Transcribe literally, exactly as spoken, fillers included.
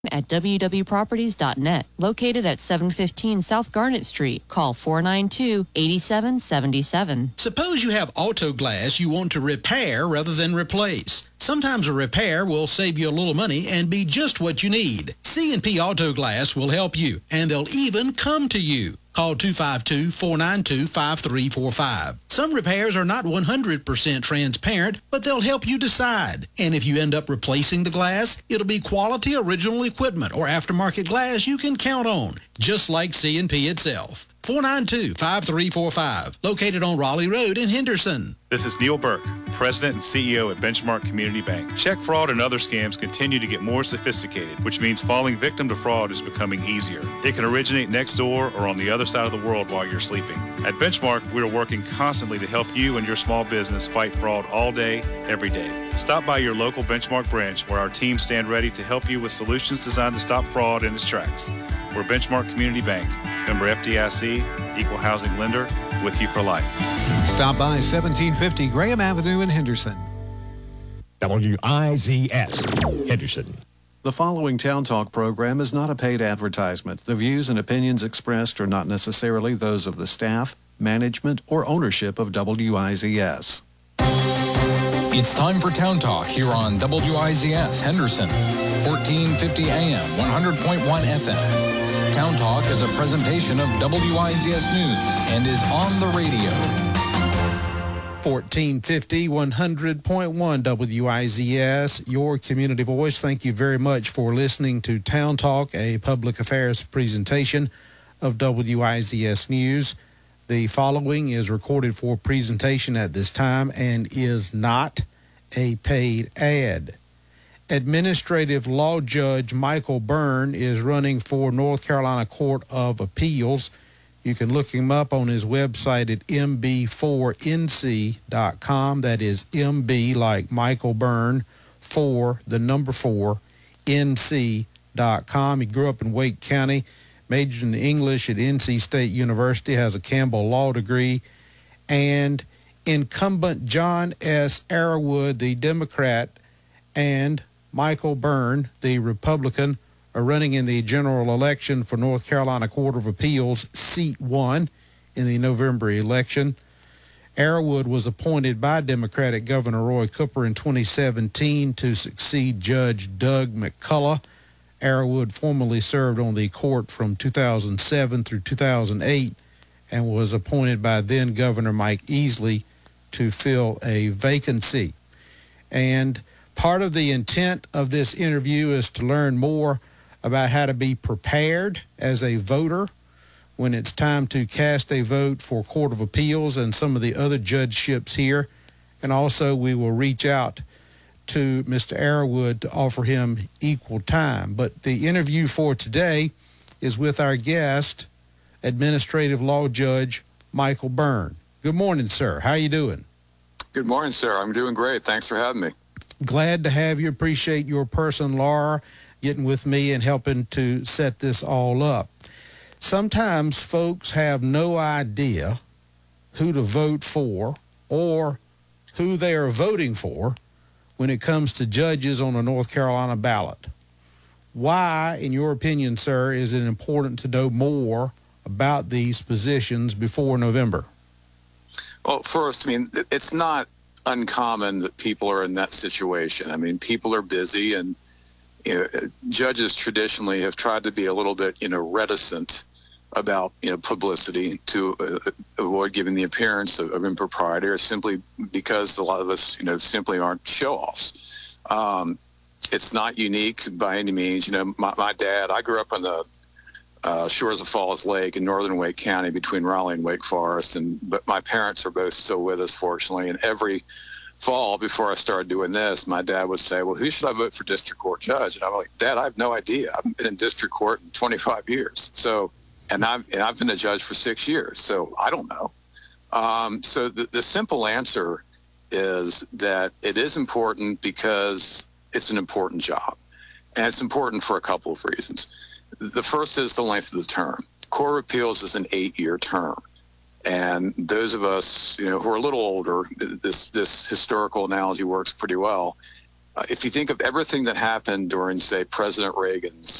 at w w properties dot net, located at seven fifteen South Garnet Street. Call four nine two, eight seven seven seven. Suppose you have auto glass you want to repair rather than replace. Sometimes a repair will save you a little money and be just what you need. C and P Auto Glass will help you, and they'll even come to you. Call two five two, four nine two, five three four five. Some repairs are not one hundred percent transparent, but they'll help you decide. And if you end up replacing the glass, it'll be quality original equipment or aftermarket glass you can count on, just like C and P itself. four nine two, five three four five, located on Raleigh Road in Henderson. This is Neil Burke, President and C E O at Benchmark Community Bank. Check fraud and other scams continue to get more sophisticated, which means falling victim to fraud is becoming easier. It can originate next door or on the other side of the world while you're sleeping. At Benchmark, we are working constantly to help you and your small business fight fraud all day, every day. Stop by your local Benchmark branch where our team stand ready to help you with solutions designed to stop fraud in its tracks. We're Benchmark Community Bank, member F D I C, equal housing lender, with you for life. Stop by seventeen fifty Graham Avenue in Henderson. W I Z S, Henderson. The following Town Talk program is not a paid advertisement. The views and opinions expressed are not necessarily those of the staff, management, or ownership of W I Z S. It's time for Town Talk here on W I Z S Henderson, fourteen fifty A M, one hundred point one F M. Town Talk is a presentation of W I Z S News and is on the radio. fourteen fifty, one hundred point one W I Z S, your community voice. Thank you very much for listening to Town Talk, a public affairs presentation of W I Z S News. The following is recorded for presentation at this time and is not a paid ad. Administrative Law Judge Michael Byrne is running for North Carolina Court of Appeals. You can look him up on his website at m b four n c dot com. That is M B like Michael Byrne, four, the number four, N C dot com. He grew up in Wake County, majored in English at N C State University, has a Campbell Law degree, and incumbent John S. Arrowood, the Democrat, and Michael Byrne, the Republican, are running in the general election for North Carolina Court of Appeals, Seat one, in the November election. Arrowood was appointed by Democratic Governor Roy Cooper in twenty seventeen to succeed Judge Doug McCullough. Arrowood formerly served on the court from two thousand seven through two thousand eight and was appointed by then Governor Mike Easley to fill a vacancy. And part of the intent of this interview is to learn more about how to be prepared as a voter when it's time to cast a vote for Court of Appeals and some of the other judgeships here. And also we will reach out to Mister Arrowood to offer him equal time. But the interview for today is with our guest, Administrative Law Judge Michael Byrne. Good morning, sir. How you doing? Good morning, sir. I'm doing great. Thanks for having me. Glad to have you. Appreciate your person, Laura, getting with me and helping to set this all up. Sometimes folks have no idea who to vote for or who they are voting for when it comes to judges on a North Carolina ballot. Why, in your opinion, sir, is it important to know more about these positions before November? Well, first, I mean, it's not uncommon that people are in that situation. I mean, people are busy, and you know, judges traditionally have tried to be a little bit, you know, reticent about, you know, publicity to uh, avoid giving the appearance of, of impropriety, or simply because a lot of us, you know, simply aren't show-offs. Um, it's not unique by any means. You know, my, my dad, I grew up on the uh, shores of Falls Lake in northern Wake County between Raleigh and Wake Forest, and but my parents are both still with us, fortunately, and every fall before I started doing this, my dad would say, well, who should I vote for district court judge? And I'm like, Dad, I have no idea. I haven't been in district court in twenty-five years. So, and I've, and I've been a judge for six years. So I don't know. Um, so the, the simple answer is that it is important because it's an important job. And it's important for a couple of reasons. The first is the length of the term. Court of Appeals is an eight-year term. And those of us, you know, who are a little older, this this historical analogy works pretty well. uh, if you think of everything that happened during, say, President Reagan's